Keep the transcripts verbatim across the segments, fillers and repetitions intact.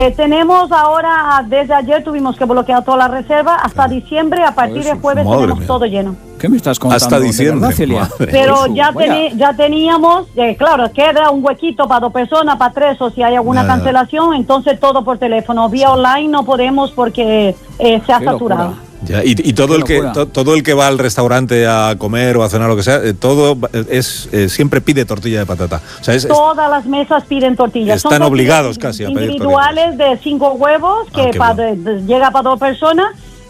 Eh, tenemos ahora, desde ayer tuvimos que bloquear toda la reserva hasta diciembre, a partir de jueves tenemos mía. todo lleno. ¿Qué me estás contando? Hasta diciembre, verdad, Celia? Pero ya, teni, ya teníamos, eh, claro, queda un huequito para dos personas, para tres, o si hay alguna Nada. cancelación, entonces todo por teléfono. Vía sí. online no podemos porque eh, se ha Qué saturado. Locura. Ya, y, y todo el que to, todo el que va al restaurante a comer o a cenar, lo que sea, eh, todo es eh, siempre pide tortilla de patata. O sea, es, Todas es, las mesas piden tortillas. Están Son obligados casi a pedir tortillas. Individuales de cinco huevos que ah, pa, de, de, llega para dos personas.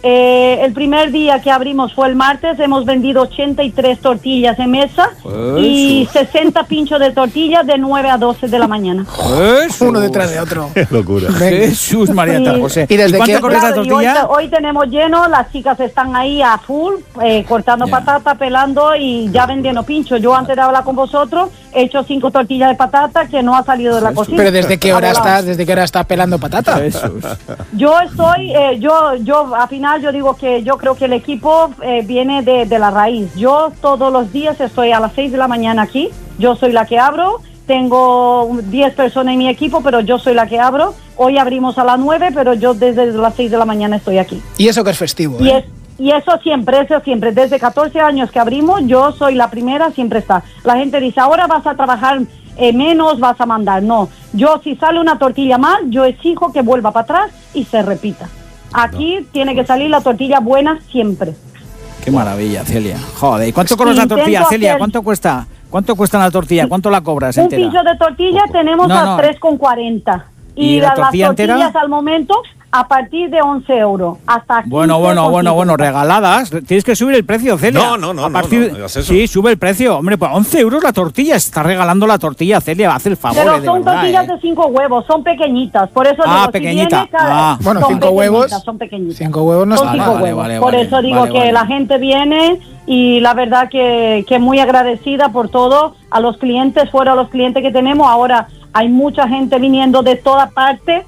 Eh, el primer día que abrimos fue el martes, hemos vendido ochenta y tres tortillas en mesa Jesús. y sesenta pinchos de tortillas de nueve a doce de la mañana. Jesús. Uno detrás de otro. Qué locura. Jesús, Marieta sí. José. ¿Y desde cuánto corres la tortilla? Hoy, hoy tenemos lleno, las chicas están ahí a full, eh, cortando yeah. patata, pelando y ya vendiendo pinchos. Yo antes de hablar con vosotros he hecho cinco tortillas de patata que no ha salido de la Jesús. cocina. Pero ¿desde qué hora estás, desde qué hora estás pelando patata? Jesús. Yo estoy, eh, yo, yo al final yo digo que yo creo que el equipo eh, viene de, de la raíz. Yo todos los días estoy a las seis de la mañana aquí, yo soy la que abro, tengo diez personas en mi equipo, pero yo soy la que abro. Hoy abrimos a las nueve, pero yo desde las seis de la mañana estoy aquí. Y eso que es festivo, ¿eh? Y, es, y eso siempre, eso siempre, desde catorce años que abrimos, yo soy la primera, siempre está. La gente dice, ahora vas a trabajar eh, menos, vas a mandar. No, yo si sale una tortilla mal, yo exijo que vuelva para atrás y se repita. Aquí no. tiene que salir la tortilla buena siempre. Qué maravilla, Celia. Joder, ¿y cuánto cobras la tortilla, Celia? ¿Cuánto cuesta? ¿Cuánto cuesta la tortilla? ¿Cuánto la cobras un entera? Un pincho de tortilla tenemos no, no. a tres con cuarenta. Y, ¿Y la las tortilla tortillas entera? al momento a partir de once euros. Hasta bueno, bueno, bueno, bueno, regaladas. Tienes que subir el precio, Celia. No, no, no. A partir, no, no, no sí, sube el precio. Hombre, pues once euros la tortilla. Está regalando la tortilla, Celia. Hace el favor. Pero eh, son de verdad, tortillas eh. de cinco huevos. Son pequeñitas. Por eso ah, digo, pequeñita. Si viene cada, ah, bueno, cinco huevos. Son pequeñitas. Cinco huevos no son está cinco vale, huevos. Vale, Por vale, eso digo vale, que vale. la gente viene y la verdad que, que muy agradecida por todo. A los clientes, fuera a los clientes que tenemos. Ahora hay mucha gente viniendo de toda parte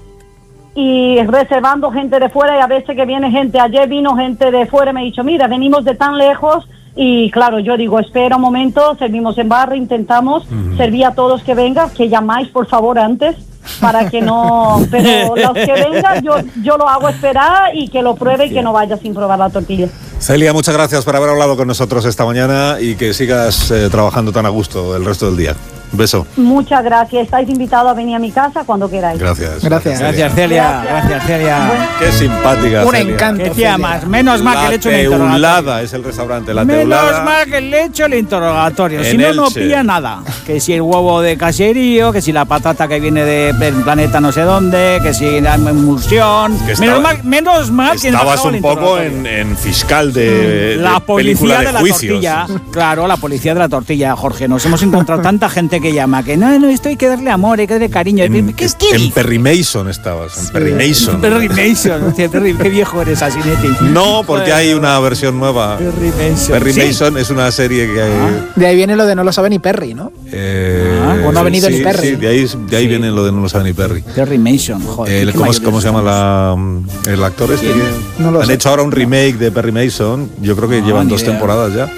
y reservando gente de fuera, y a veces que viene gente, ayer vino gente de fuera y me ha dicho, mira, venimos de tan lejos, y claro, yo digo, espera un momento, servimos en barra, intentamos uh-huh. servir a todos que vengan, que llamáis por favor antes, para que no, pero los que vengan, yo, yo lo hago esperar y que lo pruebe y que no vaya sin probar la tortilla. Celia, muchas gracias por haber hablado con nosotros esta mañana y que sigas eh, trabajando tan a gusto el resto del día. Un beso. Muchas gracias. Estáis invitados a venir a mi casa cuando queráis. Gracias. Gracias, gracias, Celia. Gracias, Celia. Bueno. Qué simpática, Un Celia. encanto. ¿Qué tía más? Menos mal que le he hecho el interrogatorio. Teulada es el restaurante, la Menos Teulada. Menos mal que le he hecho el interrogatorio. Si en no, no Elche. pilla nada. Que si el huevo de caserío, que si la patata que viene de, del planeta no sé dónde, que si la emulsión. Que menos, estaba, mal, menos mal que estabas un poco en, en fiscal de, la de policía de, de la juicios. tortilla. Claro, la policía de la tortilla, Jorge. Nos hemos encontrado tanta gente que llama que no, no, esto hay que darle amor, hay que darle cariño. En, ¿Qué, es, ¿qué en Perry Mason estabas, en Perry Mason. Perry Mason, qué viejo eres, Asinetti. No, porque hay una versión nueva. Perry Mason. Perry ¿Sí? Mason es una serie que hay. Ah, de ahí viene lo de no lo sabe ni Perry, ¿no? Eh, ah, o no ha venido sí, ni Perry. Sí, de ahí, de ahí sí. viene lo de no lo sabe ni Perry. Perry Mason, joder. Eh, ¿Cómo, ¿Cómo se llama la, el actor este? No lo Han sé. hecho ahora un remake de Perry Mason. Yo creo que no, llevan dos idea. temporadas ya.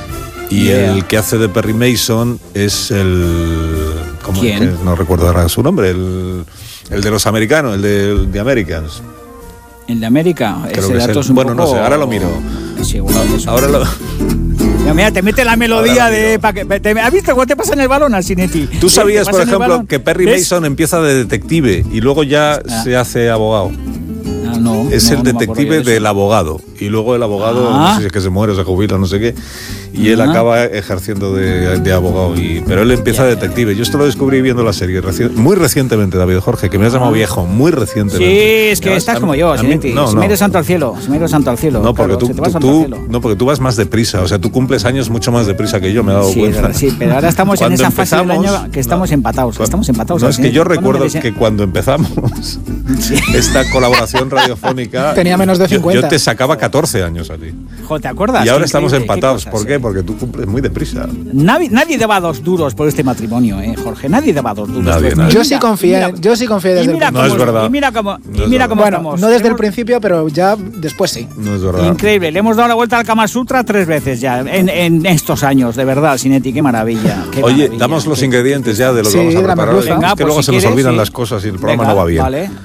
Y Yeah. el que hace de Perry Mason es el... ¿cómo? ¿Quién? Que no recuerdo ahora su nombre. El, el de los americanos, el de The Americans. ¿El de América? Creo Ese que es dato el, es un bueno, poco... no sé, ahora lo miro. Seguro que es un... Ahora lo... Mira, mira, te mete la melodía de... Pa que, te, ¿Has visto cómo te pasa en el balón, Asinetti? ¿Tú sabías, por ejemplo, que Perry ¿ves? Mason empieza de detective y luego ya ah. se hace abogado? Ah, no, es no, el no detective del abogado. Y luego el abogado, ah. no sé si es que se muere o se jubila, no sé qué. Y él ah. acaba ejerciendo de, de abogado. Y, pero él empieza ya, detective. Yo esto lo descubrí viendo la serie reci- muy recientemente, David Jorge, que me has llamado viejo, muy recientemente. Sí, es que ya, estás a, como yo, Asinetti. No, se no. me ha ido santo al cielo. Se me ha ido santo al cielo. No, porque claro, tú, tú, tú no, porque tú vas más deprisa. O sea, tú cumples años mucho más deprisa que yo, me he dado sí, cuenta. Sí, pero ahora estamos en esa fase del año que estamos no, empatados. Cuando, estamos empatados. No, es que yo recuerdo dese... que cuando empezamos sí. esta colaboración radiofónica... Tenía menos de cincuenta. Yo, yo te sacaba catorce años a ti. Jo, ¿te acuerdas? Y ahora estamos empatados. Cosas, ¿Por qué? eh? Porque tú cumples muy deprisa. Nadie, nadie daba dos duros por este matrimonio, ¿eh, Jorge? Nadie daba dos duros. Nadie, por nadie. Yo sí confié, mira, yo sí confié desde el No es verdad. Y mira cómo, no y mira cómo bueno, estamos. no desde hemos, el principio, pero ya después sí. No es verdad. Increíble. Le hemos dado la vuelta al Kama Sutra tres veces ya en, en estos años, de verdad, Asinetti. Qué maravilla. Qué Oye, maravilla, damos los qué... ingredientes ya de lo que sí, vamos a preparar. Venga, es que pues luego si se nos quieres, olvidan sí. las cosas y el programa Venga, no va bien. Vale.